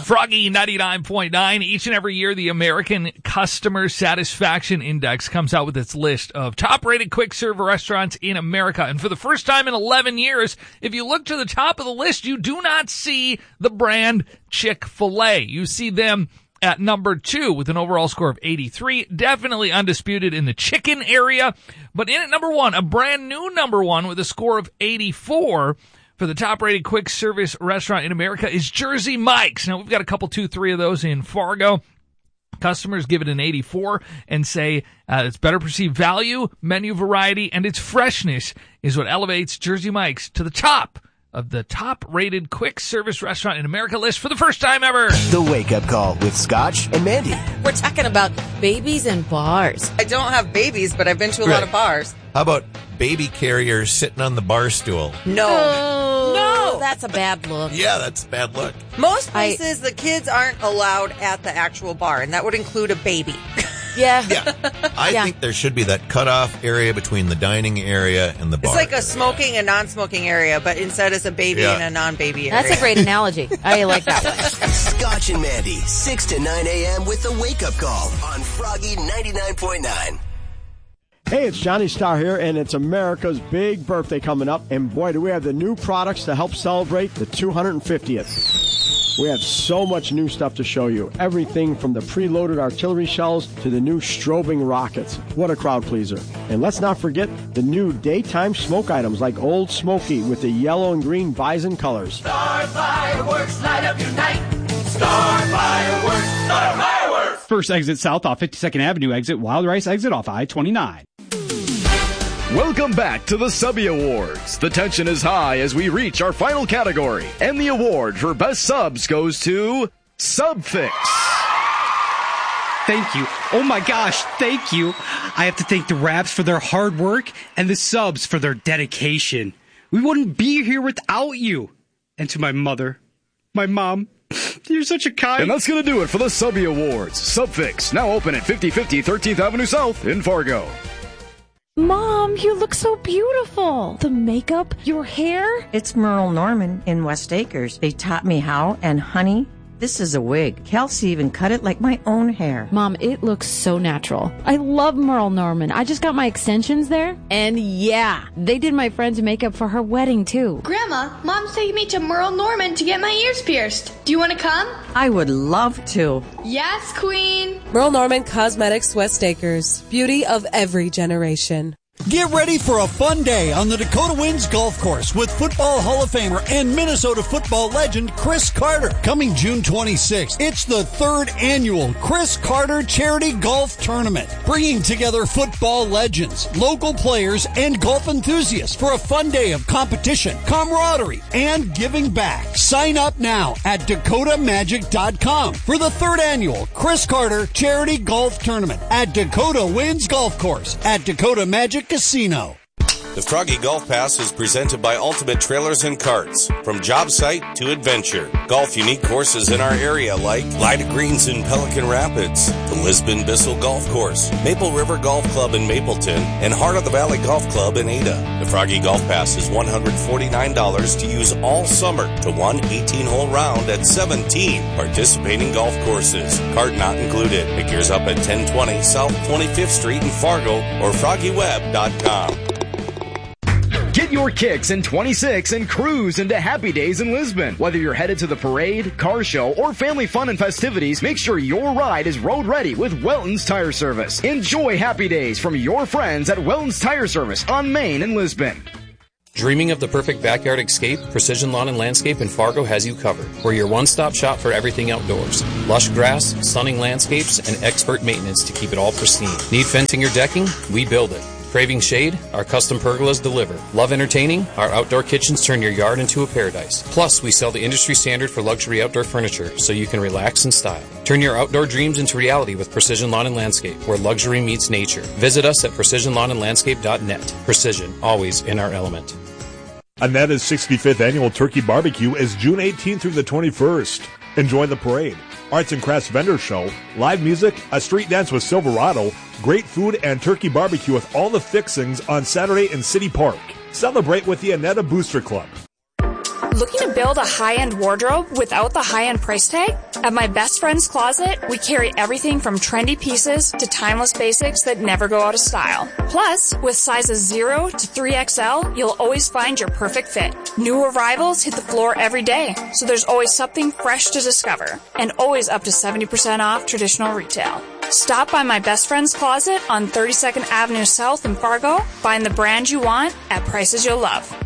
Froggy 99.9. Each and every year, the American Customer Satisfaction Index comes out with its list of top-rated quick-serve restaurants in America. And for the first time in 11 years, if you look to the top of the list, you do not see the brand Chick-fil-A. You see them at number 2 with an overall score of 83. Definitely undisputed in the chicken area. But in at number 1, a brand new number 1 with a score of 84 for the top-rated quick-service restaurant in America is Jersey Mike's. Now, we've got a couple, 2, 3 of those in Fargo. Customers give it an 84 and say its better perceived value, menu variety, and its freshness is what elevates Jersey Mike's to the top of the top-rated quick-service restaurant in America list for the first time ever. The Wake Up Call with Scotch and Mandy. We're talking about babies and bars. I don't have babies, but I've been to a lot of bars. How about baby carriers sitting on the bar stool? No, that's a bad look. Yeah, that's a bad look. Most places, the kids aren't allowed at the actual bar, and that would include a baby. Yeah. I think there should be that cutoff area between the dining area and the bar. It's like a smoking and non-smoking area, but instead it's a baby and a non-baby area. That's a great analogy. I like that one. Scotch and Mandy, 6 to 9 a.m. with the Wake Up Call on Froggy 99.9. Hey, it's Johnny Starr here, and it's America's big birthday coming up. And boy, do we have the new products to help celebrate the 250th. We have so much new stuff to show you. Everything from the preloaded artillery shells to the new strobing rockets. What a crowd pleaser. And let's not forget the new daytime smoke items like Old Smoky with the yellow and green bison colors. Star Fireworks, light up your night. Star Fireworks, Star Fireworks. First exit south off 52nd Avenue exit, Wild Rice exit off I-29. Welcome back to the Subby Awards. The tension is high as we reach our final category, and the award for Best Subs goes to SubFix. Thank you. Oh my gosh, thank you. I have to thank the Raps for their hard work and the Subs for their dedication. We wouldn't be here without you. And to my mother, my mom, you're such a kind... And that's going to do it for the Subby Awards. SubFix, now open at 5050 13th Avenue South in Fargo. Mom, you look so beautiful. The makeup, your hair. It's Merle Norman in West Acres. They taught me how, and honey, this is a wig. Kelsey even cut it like my own hair. Mom, it looks so natural. I love Merle Norman. I just got my extensions there. And yeah, they did my friend's makeup for her wedding too. Grandma, Mom's taking me to Merle Norman to get my ears pierced. Do you want to come? I would love to. Yes, Queen. Merle Norman Cosmetics, West Acres. Beauty of every generation. Get ready for a fun day on the Dakota Winds Golf Course with Football Hall of Famer and Minnesota football legend Chris Carter. Coming June 26th, it's the 3rd annual Chris Carter Charity Golf Tournament, bringing together football legends, local players, and golf enthusiasts for a fun day of competition, camaraderie, and giving back. Sign up now at DakotaMagic.com for the 3rd annual Chris Carter Charity Golf Tournament at Dakota Winds Golf Course at Dakota Magic Casino. The Froggy Golf Pass is presented by Ultimate Trailers and Carts. From job site to adventure. Golf unique courses in our area like Lyda Greens in Pelican Rapids, the Lisbon-Bissell Golf Course, Maple River Golf Club in Mapleton, and Heart of the Valley Golf Club in Ada. The Froggy Golf Pass is $149 to use all summer to one 18-hole round at 17 participating golf courses. Cart not included. It gears up at 1020 South 25th Street in Fargo or FroggyWeb.com. Get your kicks in 26 and cruise into Happy Days in Lisbon. Whether you're headed to the parade, car show, or family fun and festivities, make sure your ride is road ready with Welton's Tire Service. Enjoy Happy Days from your friends at Welton's Tire Service on Main in Lisbon. Dreaming of the perfect backyard escape? Precision Lawn and Landscape in Fargo has you covered. We're your one-stop shop for everything outdoors. Lush grass, stunning landscapes, and expert maintenance to keep it all pristine. Need fencing or decking? We build it. Craving shade? Our custom pergolas deliver. Love entertaining? Our outdoor kitchens turn your yard into a paradise. Plus, we sell the industry standard for luxury outdoor furniture, so you can relax in style. Turn your outdoor dreams into reality with Precision Lawn and Landscape, where luxury meets nature. Visit us at precisionlawnandlandscape.net. Precision, always in our element. Anetta's 65th Annual Turkey Barbecue is June 18th through the 21st. Enjoy the parade, arts and crafts vendor show, live music, a street dance with Silverado, great food, and turkey barbecue with all the fixings on Saturday in City Park. Celebrate with the Anetta Booster Club. Looking to build a high-end wardrobe without the high-end price tag? At my best friend's closet, we carry everything from trendy pieces to timeless basics that never go out of style. Plus, with sizes 0 to 3XL, you'll always find your perfect fit. New arrivals hit the floor every day, so there's always something fresh to discover, and always up to 70% off traditional retail. Stop by my best friend's closet on 32nd Avenue South in Fargo. Find the brand you want at prices you'll love.